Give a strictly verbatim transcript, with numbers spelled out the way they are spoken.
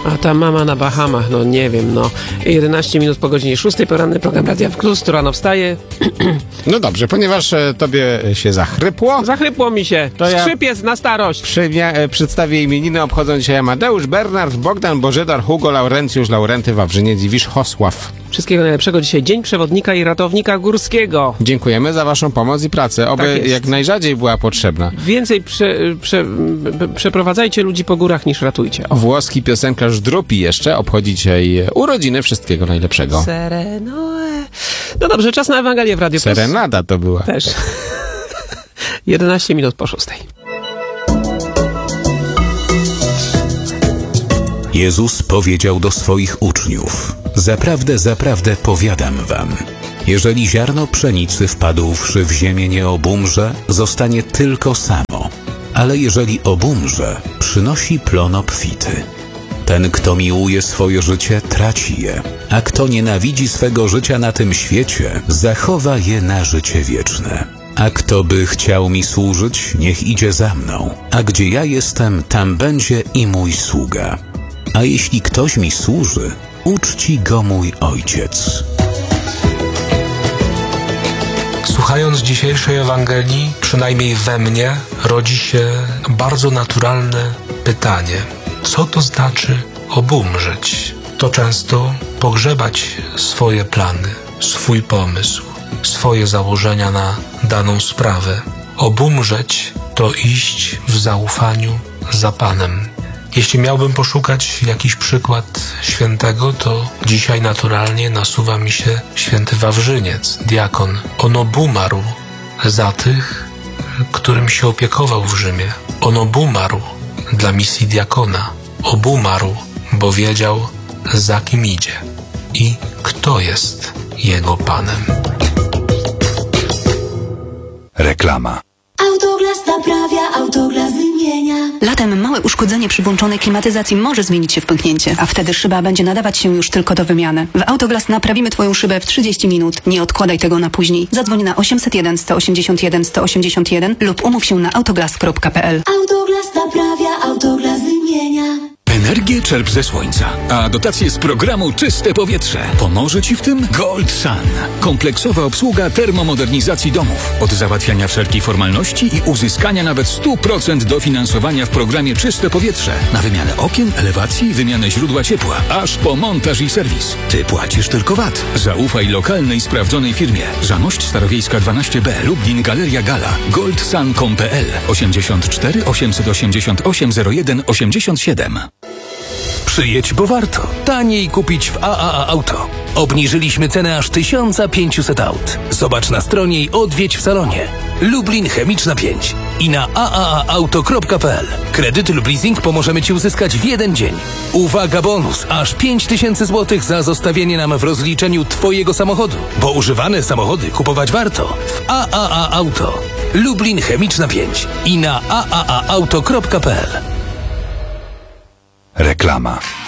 A ta mama na Bahamach, no nie wiem, no. jedenaście minut po godzinie szóstej, poranny program Radia Plus, tu rano wstaje. No dobrze, ponieważ e, tobie się zachrypło. Zachrypło mi się. To ja- Skrzypiec na starość. Przywia- e, przedstawię imieniny, obchodzą dzisiaj Amadeusz, Bernard, Bogdan, Bożydar, Hugo, Laurencjusz, Laurenty, Wawrzyniec i Wiszchosław. Wszystkiego najlepszego dzisiaj. Dzień przewodnika i ratownika górskiego. Dziękujemy za waszą pomoc i pracę, oby Tak jest. jak najrzadziej była potrzebna. Więcej prze, prze, p- przeprowadzajcie ludzi po górach niż ratujcie. O. Włoski piosenkarz Drupi jeszcze obchodzi dzisiaj urodziny. Wszystkiego najlepszego. Sereno. No dobrze, czas na Ewangelię w Radiu Plus. Serenada to była. Też. jedenaście minut po szóstej. Jezus powiedział do swoich uczniów: zaprawdę, zaprawdę powiadam wam, jeżeli ziarno pszenicy wpadłszy w ziemię nie obumrze, zostanie tylko samo, ale jeżeli obumrze, przynosi plon obfity. Ten, kto miłuje swoje życie, traci je, a kto nienawidzi swego życia na tym świecie, zachowa je na życie wieczne. A kto by chciał mi służyć, niech idzie za mną, a gdzie ja jestem, tam będzie i mój sługa. A jeśli ktoś mi służy, uczci go mój Ojciec. Słuchając dzisiejszej Ewangelii, przynajmniej we mnie, rodzi się bardzo naturalne pytanie. Co to znaczy obumrzeć? To często pogrzebać swoje plany, swój pomysł, swoje założenia na daną sprawę. Obumrzeć to iść w zaufaniu za Panem. Jeśli miałbym poszukać jakiś przykład świętego, to dzisiaj naturalnie nasuwa mi się święty Wawrzyniec, diakon. On obumarł za tych, którym się opiekował w Rzymie. On obumarł dla misji diakona. Obumarł, bo wiedział, za kim idzie i kto jest jego Panem. Reklama. Autoglas naprawia, Autoglas wymienia. Latem małe uszkodzenie przy włączonej klimatyzacji może zmienić się w pęknięcie, a wtedy szyba będzie nadawać się już tylko do wymiany. W Autoglas naprawimy Twoją szybę w trzydzieści minut. Nie odkładaj tego na później. Zadzwoń na osiemset jeden, sto osiemdziesiąt jeden, sto osiemdziesiąt jeden lub umów się na autoglas kropka p l. Autoglas naprawia, Autoglas wymienia. Energię czerp ze słońca, a dotacje z programu Czyste Powietrze. Pomoże Ci w tym Gold Sun. Kompleksowa obsługa termomodernizacji domów. Od załatwiania wszelkiej formalności i uzyskania nawet sto procent dofinansowania w programie Czyste Powietrze. Na wymianę okien, elewacji, wymianę źródła ciepła, aż po montaż i serwis. Ty płacisz tylko V A T. Zaufaj lokalnej, sprawdzonej firmie. Zamość Starowiejska dwanaście B, Lublin, Galeria Gala. goldsun kropka com kropka p l osiemdziesiąt cztery, osiemset osiemdziesiąt osiem, zero jeden, osiemdziesiąt siedem. Przyjedź, bo warto. Taniej kupić w A A A Auto. Obniżyliśmy cenę aż tysiąc pięćset aut. Zobacz na stronie i odwiedź w salonie. Lublin Chemiczna pięć i na a a a auto kropka p l. Kredyty lub leasing pomożemy Ci uzyskać w jeden dzień. Uwaga, bonus! Aż pięć tysięcy złotych za zostawienie nam w rozliczeniu Twojego samochodu. Bo używane samochody kupować warto w A A A Auto. Lublin Chemiczna pięć i na a a a auto kropka p l. Reklama.